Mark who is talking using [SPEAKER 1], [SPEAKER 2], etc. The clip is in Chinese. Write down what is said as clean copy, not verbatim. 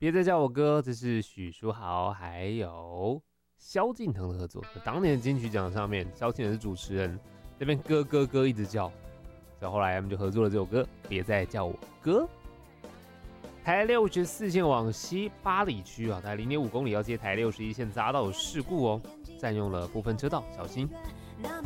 [SPEAKER 1] 别再叫我哥，这是许书豪还有萧敬腾的合作。当年的金曲奖上面，萧敬腾是主持人，这边哥哥哥一直叫，所以后来他们就合作了这首歌《别再叫我哥》。台64线往西八里区啊，大概0.5公里要接台61线匝道有事故哦，占用了部分车道，小心。